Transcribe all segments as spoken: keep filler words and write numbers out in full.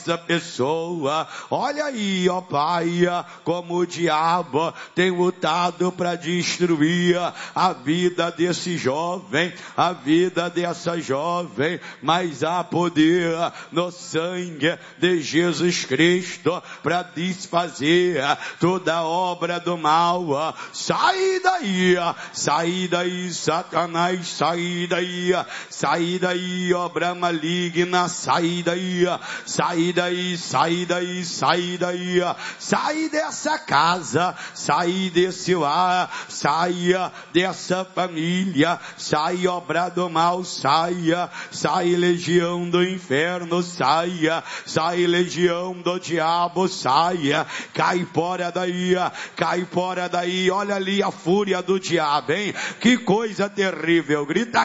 essa pessoa. Olha aí, ó Pai, como o diabo tem lutado para destruir a vida desse jovem, a vida dessa jovem, mas há poder no sangue de Jesus Cristo para desfazer toda a obra do mal. Sai daí, sai daí, Satanás, sai daí, sai daí, obra maligna, sai daí, sai daí, sai daí, sai daí, sai dessa casa, sai desse lar, saia dessa família, sai obra do mal, saia, sai legião do inferno, saia, sai legião do diabo, saia, cai fora daí, cai fora daí. Olha ali a fúria do diabo, hein? Que coisa terrível, grita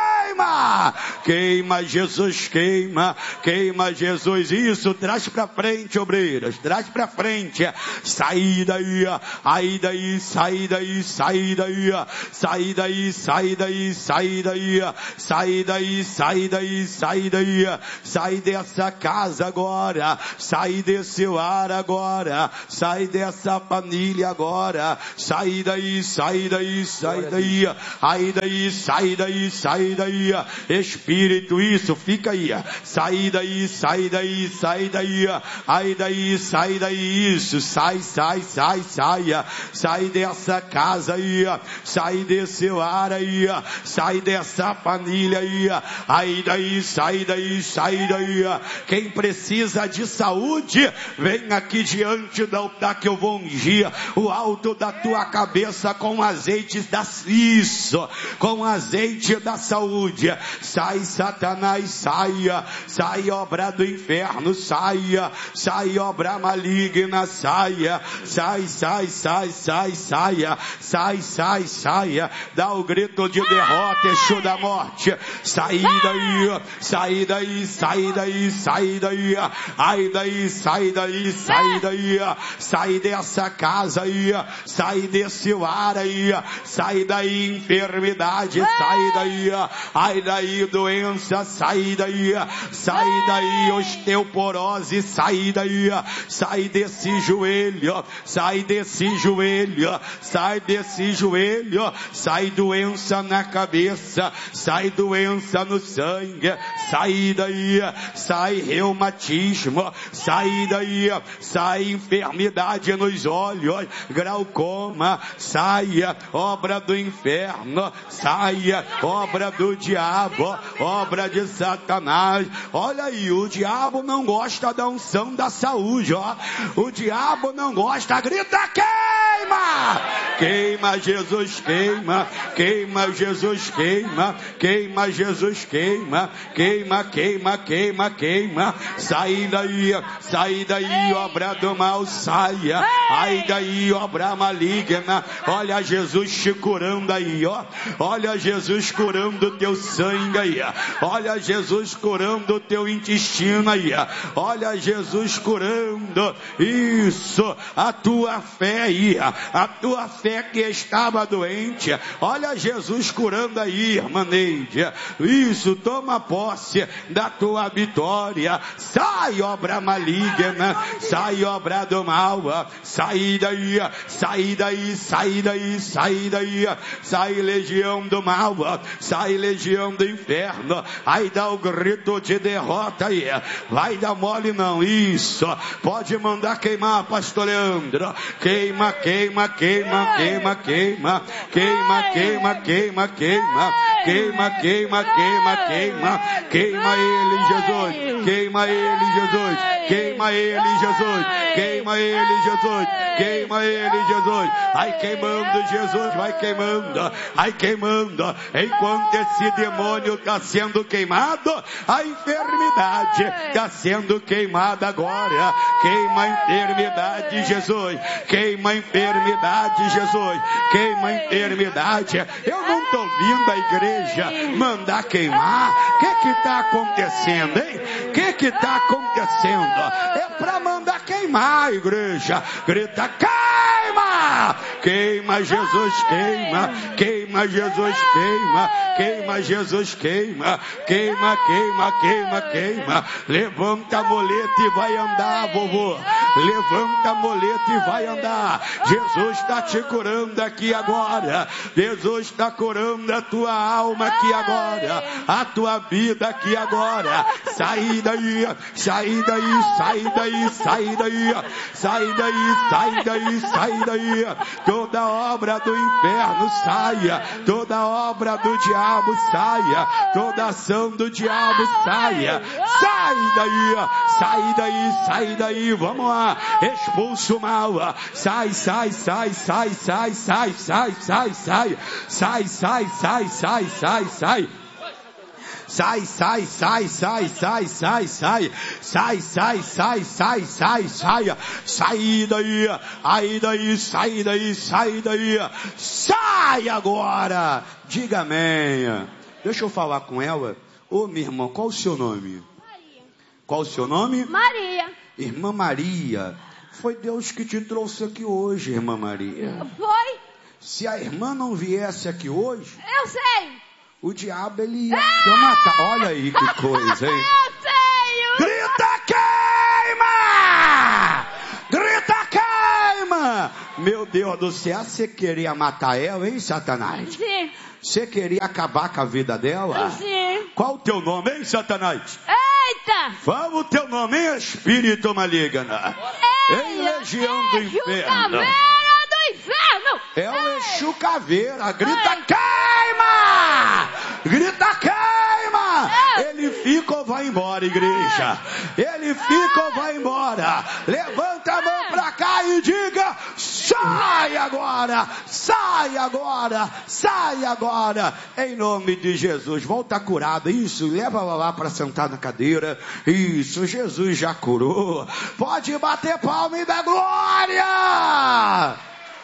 queima, queima Jesus, queima, queima Jesus. Isso, traz pra frente, obreiras, traz pra frente, sai daí, aí daí, sai daí, sai daí, sai daí, sai daí, sai daí, sai daí, sai daí, sai daí, sai dessa casa agora, sai desse lar agora, sai dessa família agora, sai daí, sai daí, sai daí, aí daí, sai daí, sai daí, Espírito, isso, fica aí, sai daí, sai daí, sai daí, aí daí, sai daí, isso, sai, sai, sai, saia, sai dessa casa aí, sai desse lar aí, sai dessa família aí, aí daí, sai daí, sai daí. Quem precisa de saúde, vem aqui diante do altar que eu vou ungir o alto da tua cabeça com azeite da isso, com azeite da saúde. Sai Satanás, saia, sai obra do inferno, saia, sai obra maligna, saia, sai, sai, sai, sai, saia, sai, sai, saia, dá o grito de derrota, Exu da morte, sai daí, sai daí, sai daí, sai daí, ai daí, sai daí, sai daí, sai dessa casa aí, sai desse lar aí, sai daí enfermidade, sai daí, ai daí doença, sai daí, sai daí osteoporose, sai daí, sai desse joelho, sai desse joelho, sai desse joelho, sai doença na cabeça, sai doença no sangue, sai daí, sai reumatismo, sai daí, sai enfermidade nos olhos, glaucoma, saia, obra do inferno, saia, obra do diabo, obra de Satanás. Olha aí, o diabo não gosta da unção da saúde, ó. O diabo não gosta, grita queima! Queima Jesus, queima, queima Jesus, queima, queima Jesus, queima, queima, queima, queima, queima, sai daí, sai daí, obra do mal, saia, ai daí, obra maligna. Olha Jesus te curando aí, ó. Olha Jesus curando o teu sangue aí, olha Jesus curando o teu intestino aí, olha Jesus curando, isso, a tua fé aí, a tua fé que estava doente, olha Jesus curando aí, irmã Neide, isso, toma posse da tua vitória, sai obra maligna, sai obra do mal, sai daí, sai daí, sai daí, sai daí, sai legião do mal, sai legião do inferno, aí dá o grito de derrota aí, vai dar mole não, isso, pode mandar queimar, pastor Leandro, queima, queima, queima, queima, queima, queima, queima, queima, queima, queima, queima, queima, queima, queima ele Jesus, queima ele Jesus, queima ele Jesus, queima ele Jesus, queima ele Jesus, ai queimando Jesus, vai queimando, ai queimando, enquanto esse demônio está sendo queimado, a enfermidade está sendo queimada agora, queima a enfermidade Jesus, queima a enfermidade Jesus, queima a enfermidade. Eu não estou vindo a igreja mandar queimar, o que que está acontecendo, hein? O que que está acontecendo? É para mandar queimar a igreja, grita queima, queima Jesus, queima, queima Queima, Jesus, queima. Queima, Jesus, queima. Queima, queima, queima, queima. Levanta a muleta e vai andar, vovô. Levanta a muleta e vai andar. Jesus está te curando aqui agora. Jesus está curando a tua alma aqui agora. A tua vida aqui agora. Sai daí, sai daí, sai daí, sai daí. Sai daí, sai daí, sai daí. Toda obra do inferno saia. Toda obra do diabo saia. Toda ação do diabo saia. Sai daí, sai daí, sai daí. Vamos lá. Expulsa o mal. Sai, sai, sai, sai, sai, sai, sai, sai, sai. Sai, sai, sai, sai, sai, sai. Sai, sai, sai, sai, sai, sai, sai, sai, sai, sai, sai, sai, sai, sai daí, aí daí, sai daí, sai daí, sai agora, diga amém. Deixa eu falar com ela. Ô, minha irmã, qual o seu nome? Maria. Qual o seu nome? Maria. Irmã Maria, foi Deus que te trouxe aqui hoje, irmã Maria. Foi? Se a irmã não viesse aqui hoje, Eu sei. o diabo ele ia te matar. Olha aí que coisa, hein? Eu sei. Grita, queima! Grita, queima! Meu Deus do céu, você queria matar ela, hein, Satanás? Sim. Você queria acabar com a vida dela? Sim. Qual o teu nome, hein, Satanás? Eita. Fala o teu nome, hein, espírito maligno? Em legião do inferno. Caveira do inferno. É o Exu Caveira. Grita, queima! Grita, queima! Ele fica ou vai embora, igreja? Ele fica ou vai embora? Levanta a mão pra cá e diga: sai agora! Sai agora! Sai agora! Em nome de Jesus. Volta curada. Isso, leva ela lá para sentar na cadeira. Isso, Jesus já curou. Pode bater palma e dar glória!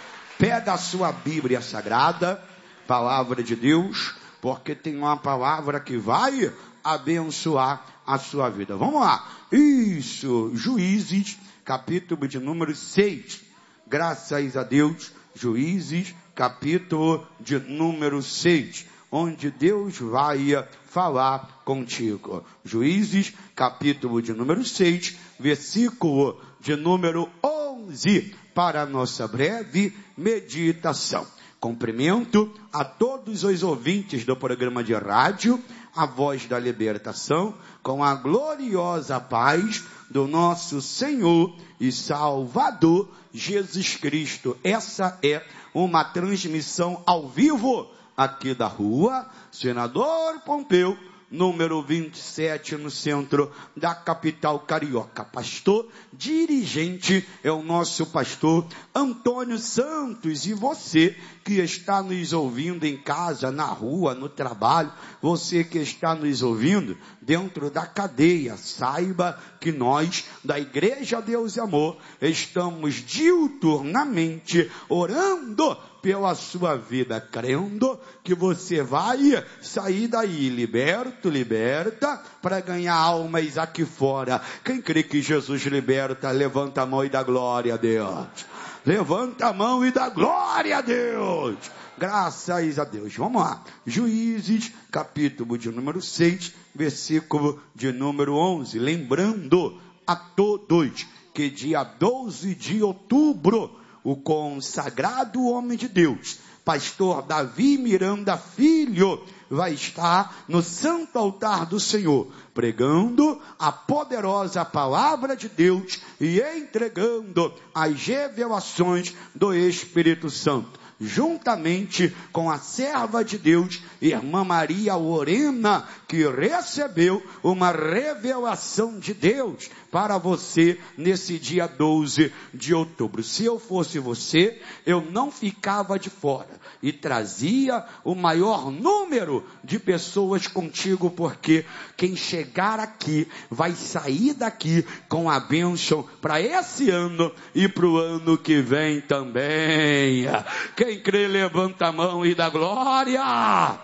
Pega a sua Bíblia Sagrada, Palavra de Deus, porque tem uma palavra que vai abençoar a sua vida. Vamos lá. Isso, Juízes, capítulo de número seis. Graças a Deus, Juízes, capítulo de número seis, onde Deus vai falar contigo. Juízes, capítulo de número seis, versículo de número onze, para a nossa breve meditação. Cumprimento a todos os ouvintes do programa de rádio, A Voz da Libertação, com a gloriosa paz do nosso Senhor e Salvador Jesus Cristo. Essa é uma transmissão ao vivo aqui da rua Senador Pompeu, número vinte e sete, no centro da capital carioca. Pastor dirigente é o nosso pastor Antônio Santos. E você que está nos ouvindo em casa, na rua, no trabalho, você que está nos ouvindo dentro da cadeia, saiba que nós, da Igreja Deus e Amor, estamos diuturnamente orando pela sua vida, crendo que você vai sair daí liberto, liberta, para ganhar almas aqui fora. Quem crê que Jesus liberta, levanta a mão e dá glória a Deus. Levanta a mão e dá glória a Deus. Graças a Deus. Vamos lá. Juízes, capítulo de número seis, versículo de número onze. Lembrando a todos que dia doze de outubro, o consagrado homem de Deus, pastor Davi Miranda Filho, vai estar no santo altar do Senhor, pregando a poderosa palavra de Deus e entregando as revelações do Espírito Santo, juntamente com a serva de Deus, irmã Maria Lorena, que recebeu uma revelação de Deus para você nesse dia doze de outubro. Se eu fosse você, eu não ficava de fora e trazia o maior número de pessoas contigo, porque quem chegar aqui vai sair daqui com a bênção para esse ano e para o ano que vem também. Quem crê, levanta a mão e dá glória.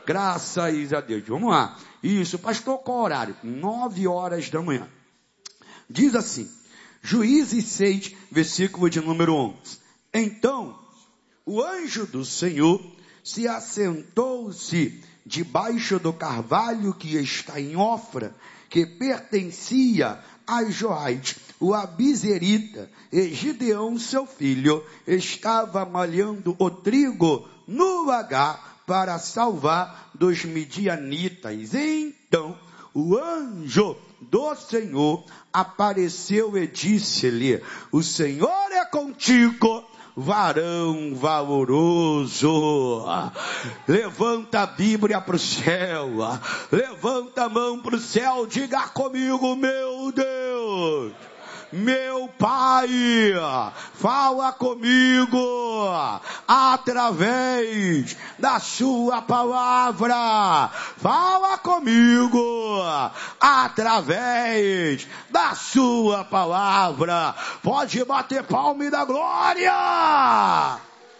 Graças a Deus. Vamos lá. Isso, pastor, qual horário? Nove horas da manhã. Diz assim, Juízes seis, versículo de número onze. Então, o anjo do Senhor se assentou-se debaixo do carvalho que está em Ofra, que pertencia a Joás, o abizerita, e Gideão, seu filho, estava malhando o trigo no lagar para salvar dos midianitas. Então o anjo do Senhor apareceu e disse-lhe: o Senhor é contigo, varão valoroso. Levanta a Bíblia para o céu, levanta a mão para o céu, diga comigo: meu Deus, meu Pai, fala comigo através da sua palavra, fala comigo através da sua palavra. Pode bater palma e dar glória.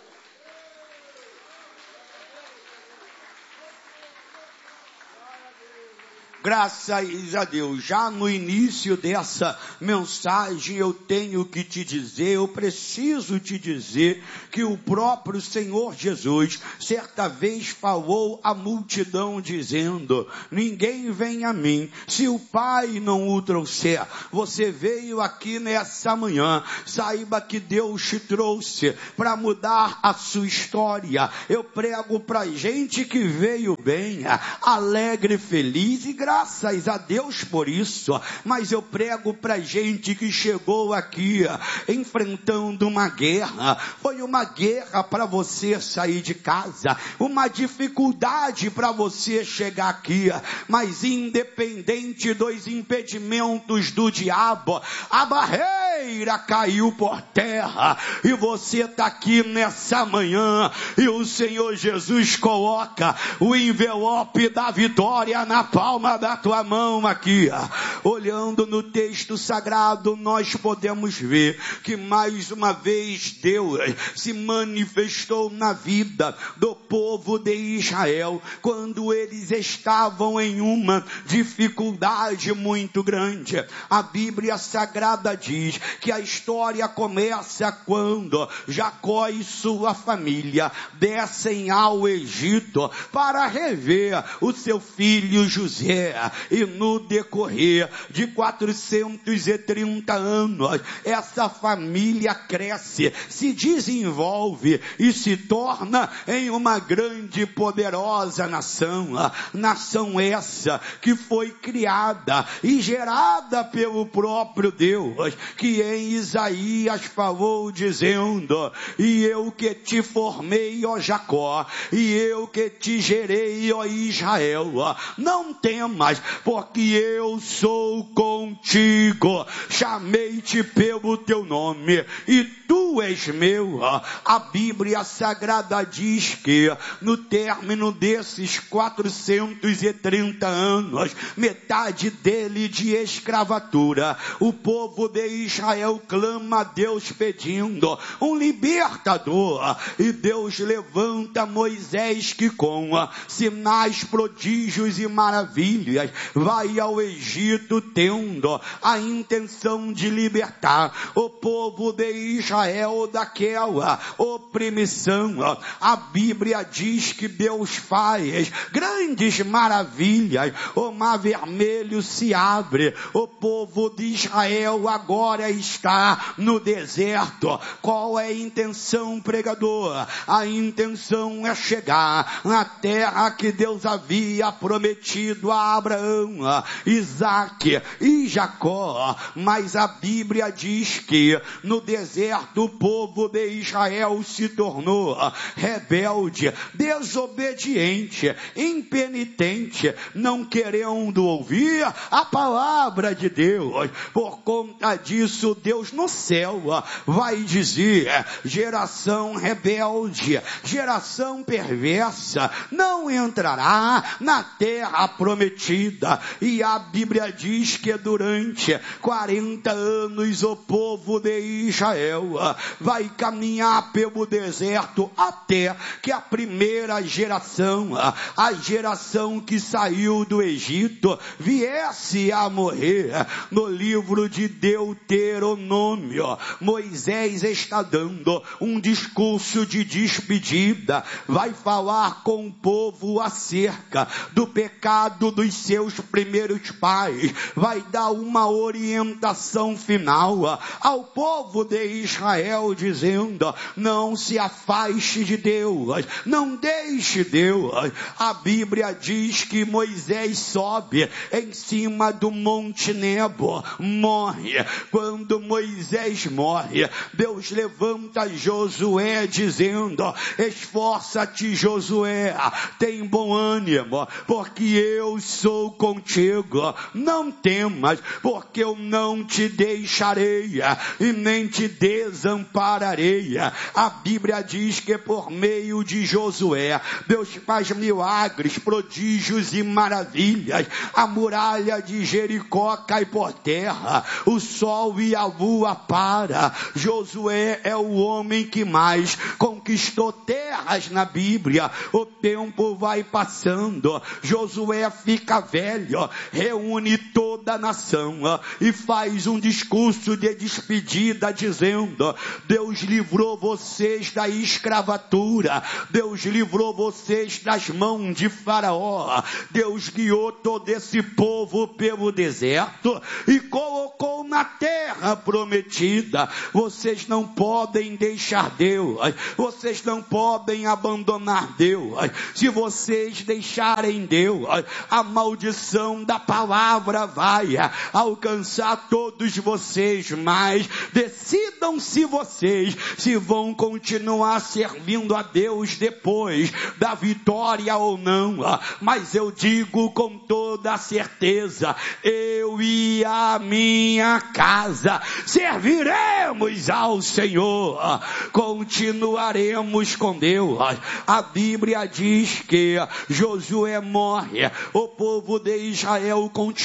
Graças a Deus. Já no início dessa mensagem eu tenho que te dizer, eu preciso te dizer que o próprio Senhor Jesus certa vez falou à multidão dizendo: ninguém vem a mim se o Pai não o trouxer. Você veio aqui nessa manhã, saiba que Deus te trouxe para mudar a sua história. Eu prego para gente que veio bem, alegre, feliz, e graças Graças a Deus por isso, mas eu prego pra gente que chegou aqui enfrentando uma guerra. Foi uma guerra para você sair de casa, uma dificuldade para você chegar aqui, mas independente dos impedimentos do diabo, a barreira caiu por terra e você está aqui nessa manhã e o Senhor Jesus coloca o envelope da vitória na palma da tua mão aqui. Olhando no texto sagrado, nós podemos ver que mais uma vez Deus se manifestou na vida do povo de Israel quando eles estavam em uma dificuldade muito grande. A Bíblia Sagrada diz que a história começa quando Jacó e sua família descem ao Egito para rever o seu filho José. E no decorrer de quatrocentos e trinta anos, essa família cresce, se desenvolve e se torna em uma grande e poderosa nação. Nação essa que foi criada e gerada pelo próprio Deus, que em Isaías falou dizendo: e eu que te formei, ó Jacó, e eu que te gerei, ó Israel, não temas, porque eu sou contigo, chamei-te pelo teu nome e tu és meu. A Bíblia Sagrada diz que no término desses quatrocentos e trinta anos, metade dele de escravatura, o povo de Israel clama a Deus pedindo um libertador, e Deus levanta Moisés, que com sinais, prodígios e maravilhas vai ao Egito tendo a intenção de libertar o povo de Israel daquela opressão. A Bíblia diz que Deus faz grandes maravilhas, o mar vermelho se abre, o povo de Israel agora está no deserto. Qual é a intenção, pregador? A intenção é chegar na terra que Deus havia prometido a Abraão, Isaque e Jacó. Mas a Bíblia diz que no deserto o povo de Israel se tornou rebelde, desobediente, impenitente, não querendo ouvir a palavra de Deus. Por conta disso, Deus no céu vai dizer: geração rebelde, geração perversa, não entrará na terra prometida. E a Bíblia diz que durante quarenta anos o povo de Israel vai caminhar pelo deserto até que a primeira geração, a geração que saiu do Egito, viesse a morrer. No livro de Deuteronômio, Moisés está dando um discurso de despedida, vai falar com o povo acerca do pecado dos seus primeiros pais, vai dar uma orientação final ao povo de Israel, dizendo: não se afaste de Deus, não deixe Deus. A Bíblia diz que Moisés sobe em cima do Monte Nebo, morre. Quando Moisés morre, Deus levanta Josué dizendo: esforça-te, Josué, tem bom ânimo, porque eu sou contigo. Não temas, porque eu não te deixarei e nem te desampararei. A Bíblia diz que por meio de Josué, Deus faz milagres, prodígios e maravilhas. A muralha de Jericó cai por terra, o sol e a lua para. Josué é o homem que mais conquistou terras na Bíblia. O tempo vai passando, Josué fica velho, reúne toda a nação e faz um discurso de despedida dizendo: Deus livrou vocês da escravatura, Deus livrou vocês das mãos de Faraó, Deus guiou todo esse povo pelo deserto e colocou na terra prometida. Vocês não podem deixar Deus, vocês não podem abandonar Deus. Se vocês deixarem Deus, a maldição da palavra vai alcançar todos vocês, mas decidam se vocês se vão continuar servindo a Deus depois da vitória ou não. Mas eu digo com toda a certeza, eu e a minha casa serviremos ao Senhor, continuaremos com Deus. A Bíblia diz que Josué morre, o povo de Israel continua